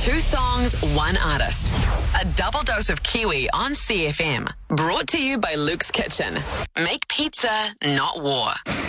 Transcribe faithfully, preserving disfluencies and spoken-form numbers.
Two songs, one artist. A double dose of Kiwi on C F M. Brought to you by Luke's Kitchen. Make pizza, not war.